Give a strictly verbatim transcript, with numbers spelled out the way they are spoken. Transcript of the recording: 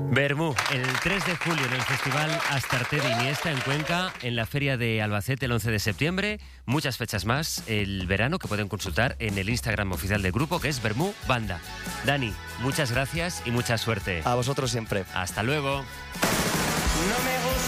Bermú, el tres de julio en el Festival Astarte de Iniesta en Cuenca, en la Feria de Albacete el once de septiembre, muchas fechas más el verano que pueden consultar en el Instagram oficial del grupo, que es Bermú Banda. Dani, muchas gracias y mucha suerte. A vosotros siempre. Hasta luego. No me gusta.